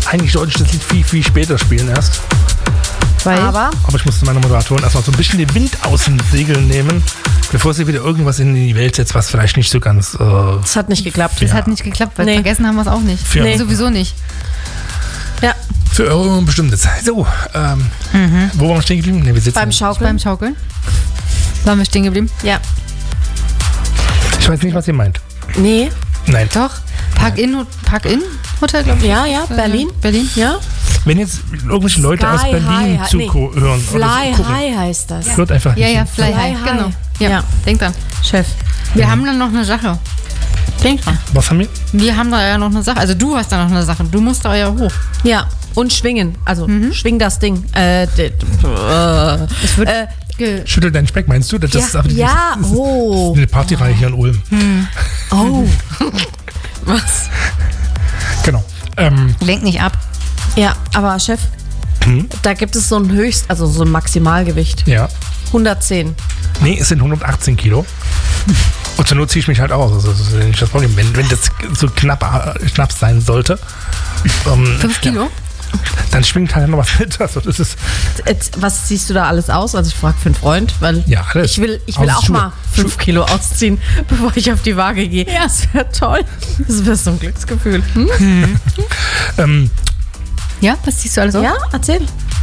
Eigentlich sollte ich das Lied viel, viel später spielen erst. Aber ich musste meiner Moderatorin erstmal so ein bisschen den Wind aus den Segeln nehmen, bevor sie wieder irgendwas in die Welt setzt, was vielleicht nicht so ganz... das hat nicht geklappt. Das hat nicht geklappt, weil vergessen haben wir es auch nicht. Sowieso nicht. Ja. Für eure bestimmte Zeit. So, wo waren wir stehen geblieben? Wir sitzen Beim Schaukeln. Waren wir stehen geblieben? Ja. Ich weiß nicht, was ihr meint. Nee. Nein. Doch. Park-In-Hotel, glaube ich. Ja, Berlin. Ja. Wenn jetzt irgendwelche Leute aus Berlin hören Fly High heißt das. Hört einfach nicht. Ja, Fly High. Genau. Ja. Denk dran. Chef. Wir haben dann noch eine Sache. Denk dran. Was haben wir? Wir haben da ja noch eine Sache. Also du hast da noch eine Sache. Du musst da ja hoch. Ja. Und schwingen. Also schwing das Ding. Es wird... Schüttel deinen Speck, meinst du? Das ist aber das ist eine Partyreihe hier in Ulm. Oh. Was? Genau. Lenk nicht ab. Ja, aber Chef, da gibt es so ein so ein Maximalgewicht. Ja. 110. Nee, es sind 118 Kilo. Und zur Not ziehe ich mich halt aus. Also das ist nicht das Problem. Wenn das so knapp sein sollte. 5 Kilo? Ja. Dann schwingt halt noch was mit. Also das ist was ziehst du da alles aus? Also ich frage für einen Freund, weil alles. ich will auch mal 5 Kilo ausziehen, bevor ich auf die Waage gehe. Ja, das wäre toll. Das wäre so ein Glücksgefühl. Ja, was ziehst du alles aus? Ja, erzähl.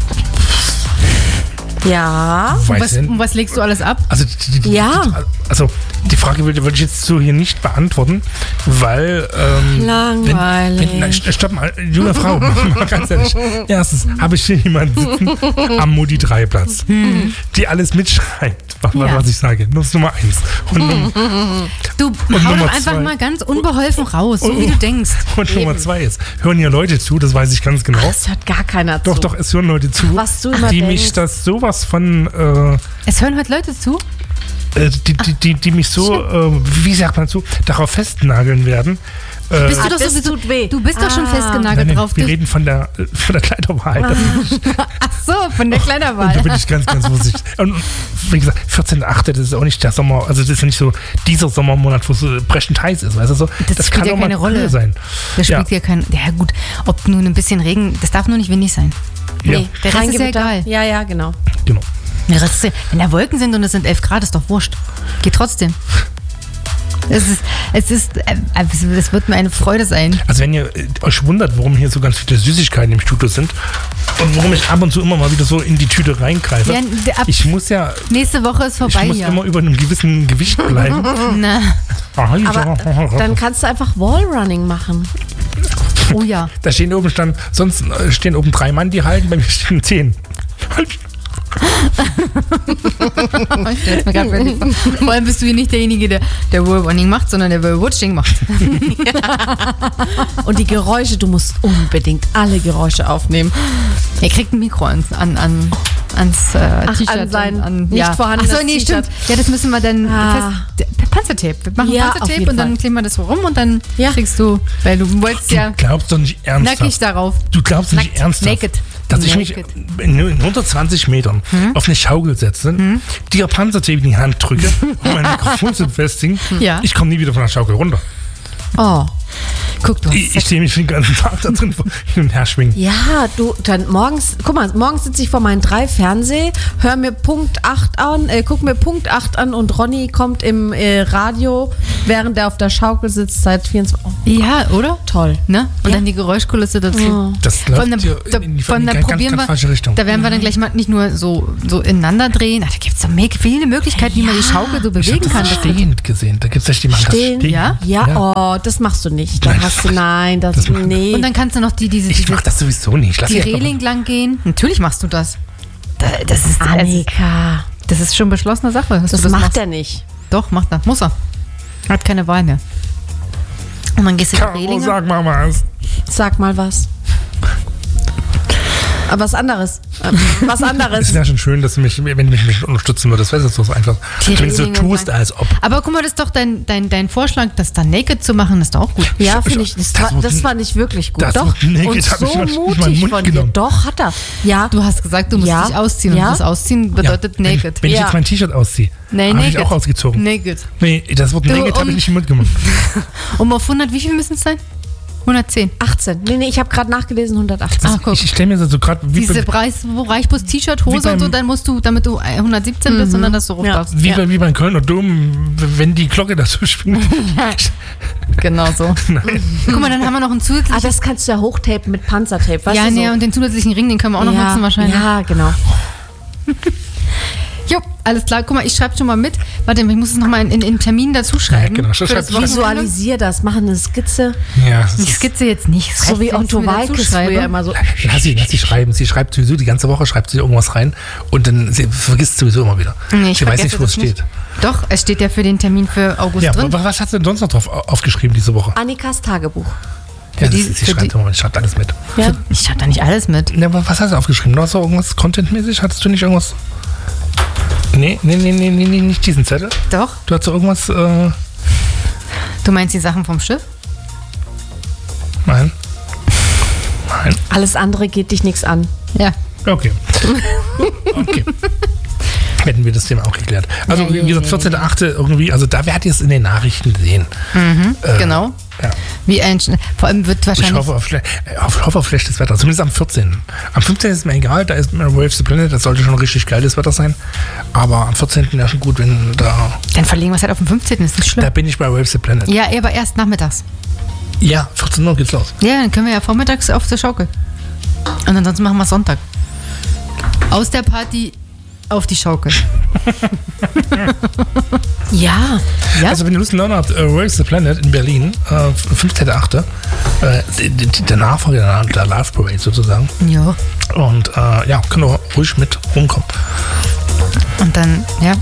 Ja. Und was legst du alles ab? Also die Frage würde ich jetzt so hier nicht beantworten, weil langweilig. Stopp mal, junge Frau, mal ganz ehrlich. Erstens habe ich hier jemanden sitzen am Modi 3 Platz, die alles mitschreibt, was ich sage. Das ist Nummer 1. Du hau doch einfach mal ganz unbeholfen raus, so wie du denkst. Und Nummer 2 ist, hören hier Leute zu, das weiß ich ganz genau. Es hört gar keiner zu. Doch, es hören Leute zu, was du immer die denkst. mich das sowas von... es hören heute Leute zu? Die mich so, wie sagt man so, darauf festnageln werden. Bist du doch sowieso, du bist doch schon festgenagelt drauf. Wir reden von der Kleiderwahl. Ach so, von der Kleiderwahl. Und da bin ich ganz, ganz vorsichtig. Und wie gesagt, 14.8., das ist auch nicht der Sommer, also das ist ja nicht so dieser Sommermonat, wo es so brechend heiß ist, weißt du so. Das kann spielt ja auch keine mal Rolle sein. Das spielt ja keine, ja gut, ob nun ein bisschen Regen, das darf nur nicht windig sein. Ja. Nee, der Rest ist ja egal. Ja, genau. Wenn da Wolken sind und es sind 11 Grad, ist doch wurscht. Geht trotzdem. Es wird mir eine Freude sein. Also wenn ihr euch wundert, warum hier so ganz viele Süßigkeiten im Studio sind und warum ich ab und zu immer mal wieder so in die Tüte reingreife. Ja, ich muss ja... Nächste Woche ist vorbei. Ich muss immer über einem gewissen Gewicht bleiben. Na. Aber dann kannst du einfach Wallrunning machen. Oh ja. Da stehen oben sonst stehen oben 3 Mann, die halten, bei mir stehen 10. Vor allem bist du hier nicht derjenige, der Wallrunning macht, sondern der Wallwatching macht. Und die Geräusche, du musst unbedingt alle Geräusche aufnehmen. Er kriegt ein Mikro ans T-Shirt. An sein nicht vorhandenes Achso, nee, stimmt. Ja, das müssen wir dann Panzertape. Wir machen Panzertape und dann kleben wir das so rum und dann kriegst du, weil du wolltest Du glaubst doch nicht ernsthaft. nackig darauf. Du glaubst doch nicht ernsthaft. Naked. Dass ich mich in 120 Metern auf eine Schaukel setze, dir Panzertape in die Hand drücke, um mein Mikrofon zu befestigen. Ja. Ich komme nie wieder von der Schaukel runter. Oh. Guck, du Ich stehe mich den ganzen Tag da drin hin und her schwingen. Ja, dann morgens sitze ich vor meinen 3 Fernseh, hör mir Punkt 8 an, guck mir Punkt 8 an und Ronny kommt im Radio, während er auf der Schaukel sitzt, seit 24 Uhr. Ja, oder? Toll. Ne? Und dann die Geräuschkulisse dazu. Das läuft in die ganz falsche Richtung. Da werden wir dann gleich mal nicht nur so ineinander drehen. Da gibt es so viele Möglichkeiten, wie man die Schaukel so bewegen kann. Ich habe das stehend gesehen. Da gibt es die machen stehen. Ja? Oh, das machst du nicht. Nee. Und dann kannst du noch ich mach das sowieso nicht. Die Reling lang gehen. Natürlich machst du das. Das ist Annika. Das ist schon beschlossene Sache. Das macht er nicht. Doch, macht er. Muss er. Hat keine Wahl mehr. Und dann gehst du die Reling. Sag mal was. Sag mal was. Aber was anderes. Es wäre schon schön, dass wenn du mich unterstützen würdest. Das wäre jetzt so einfach. Wenn du so tust, als ob. Aber guck mal, das ist doch dein Vorschlag, das dann naked zu machen, ist doch auch gut. Ja, finde ich. Das fand ich wirklich gut. Doch. Naked und so mutig von dir. Doch, hat er. Ja. Du hast gesagt, du musst dich ausziehen. Und das Ausziehen bedeutet naked. Wenn ich jetzt mein T-Shirt ausziehe, habe ich auch ausgezogen. Naked. Nee, das Wort naked habe ich nicht im Mund gemacht. Auf 100, wie viel müssen es sein? 110. 18. Nee, ich habe gerade nachgelesen, 118. Ach, guck. Ich stelle mir so gerade Diese Reichbus T-Shirt, Hose und so, dann musst du, damit du 117 bist und dann das so ruf darfst. wie beim Kölner Dom, wenn die Glocke da so schwingt. Genau so. Guck mal, dann haben wir noch einen zusätzlichen... das kannst du ja hochtapen mit Panzertape. Weißt du so? Und den zusätzlichen Ring, den können wir auch noch nutzen wahrscheinlich. Ja, genau. Jo, alles klar. Guck mal, ich schreibe schon mal mit. Warte, ich muss es nochmal in Termin dazu schreiben. Ja, genau. Visualisier das, mach eine Skizze. Ja, die Skizze jetzt nicht. So wie Otto Walkes früher immer so. Lass sie schreiben. Sie schreibt sowieso, die ganze Woche schreibt sie irgendwas rein und dann sie vergisst sowieso immer wieder. Nee, sie weiß nicht, wo es steht. Doch, es steht ja für den Termin für August drin. Was hast du denn sonst noch drauf aufgeschrieben diese Woche? Annikas Tagebuch. Ja, sie schreibt alles mit. Ja? Ich schreibe da nicht alles mit. Ja, aber was hast du aufgeschrieben? Du hast doch irgendwas contentmäßig? Hattest du nicht irgendwas... Nee, nicht diesen Zettel. Doch. Du hast so irgendwas... Du meinst die Sachen vom Schiff? Nein. Alles andere geht dich nichts an. Ja. Okay. Hätten wir das Thema auch geklärt. Also wie gesagt, 14.8. irgendwie, also da werdet ihr es in den Nachrichten sehen. Genau. Ja. Wie vor allem wird wahrscheinlich... Ich hoffe auf schlechtes Wetter, zumindest am 14. Am 15. ist mir egal, da ist Waves the Planet, das sollte schon richtig geiles Wetter sein. Aber am 14. wäre schon gut, wenn da... Dann verlegen wir es halt auf den 15. Ist nicht schlimm. Da bin ich bei Waves the Planet. Ja, aber erst nachmittags. Ja, 14 Uhr geht's los. Ja, dann können wir ja vormittags auf der Schaukel. Und ansonsten machen wir Sonntag. Aus der Party auf die Schaukel. Ja. Also wenn ihr Lust und Laune habt, Waves the Planet in Berlin, 15.8. Der Nachfolger der Live Parade sozusagen. Ja. Und könnt ihr ruhig mit rumkommen. Und dann, ja.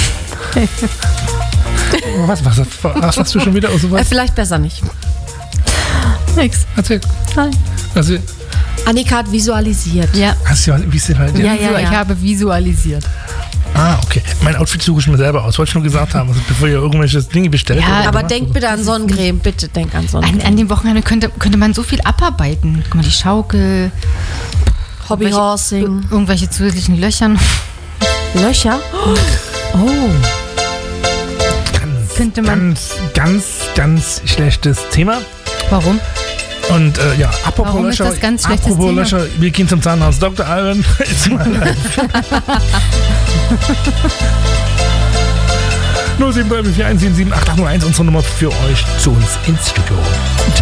Was hast du schon wieder? Vielleicht besser nicht. Nix. Erzähl. Nein. Also, Annika hat visualisiert. Ja. hast du visualisiert? Ja. Ich habe visualisiert. Ah, okay. Mein Outfit suche ich mir selber aus. Wollte ich nur gesagt haben, also bevor ihr irgendwelche Dinge bestellt. Ja, aber denk bitte an Sonnencreme. Bitte denk an Sonnencreme. An dem Wochenende könnte man so viel abarbeiten. Guck mal, die Schaukel. Hobbyhorsing. Irgendwelche zusätzlichen Löchern. Löcher? Oh. Könnte man. Ganz schlechtes Thema. Warum? Und apropos Warum Löcher, ist das ganz schlechtes Thema? Löcher, wir gehen zum Zahnarzt. Dr. Allen, it's my life. 07341778801, unsere Nummer für euch zu uns ins Studio. Guten